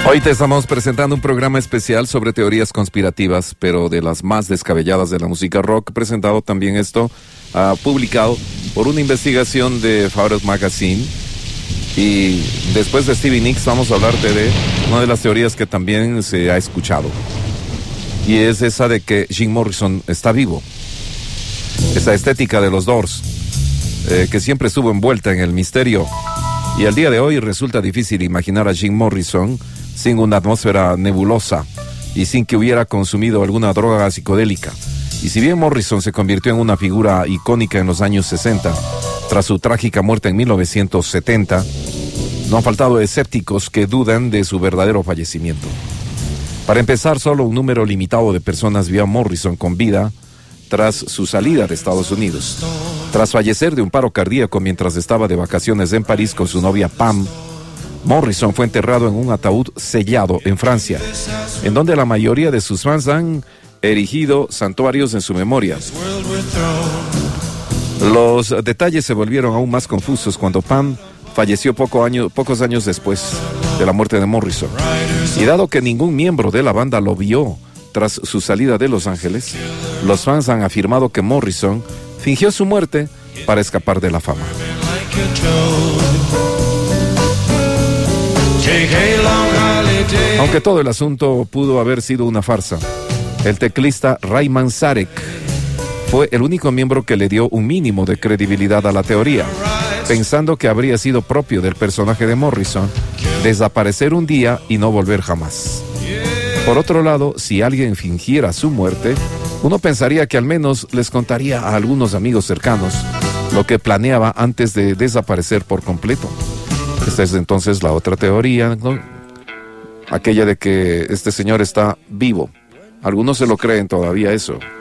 Hoy te estamos presentando un programa especial sobre teorías conspirativas, pero de las más descabelladas de la música rock, presentado también publicado por una investigación de Farrow Magazine. Y después de Stevie Nicks vamos a hablarte de una de las teorías que también se ha escuchado. Y es esa de que Jim Morrison está vivo. Esa estética de los Doors, que siempre estuvo envuelta en el misterio. Y al día de hoy resulta difícil imaginar a Jim Morrison sin una atmósfera nebulosa y sin que hubiera consumido alguna droga psicodélica. Y si bien Morrison se convirtió en una figura icónica en los años 60, tras su trágica muerte en 1970, no han faltado escépticos que dudan de su verdadero fallecimiento. Para empezar, solo un número limitado de personas vio a Morrison con vida tras su salida de Estados Unidos. Tras fallecer de un paro cardíaco mientras estaba de vacaciones en París con su novia Pam, Morrison fue enterrado en un ataúd sellado en Francia, en donde la mayoría de sus fans han erigido santuarios en su memoria. Los detalles se volvieron aún más confusos cuando Pam falleció pocos años después de la muerte de Morrison. Y dado que ningún miembro de la banda lo vio tras su salida de Los Ángeles, los fans han afirmado que Morrison fingió su muerte para escapar de la fama. Aunque todo el asunto pudo haber sido una farsa, el teclista Ray Manzarek fue el único miembro que le dio un mínimo de credibilidad a la teoría, pensando que habría sido propio del personaje de Morrison desaparecer un día y no volver jamás. Por otro lado, si alguien fingiera su muerte, uno pensaría que al menos les contaría a algunos amigos cercanos lo que planeaba antes de desaparecer por completo. Esta es entonces la otra teoría, ¿no? Aquella de que este señor está vivo. Algunos se lo creen todavía eso.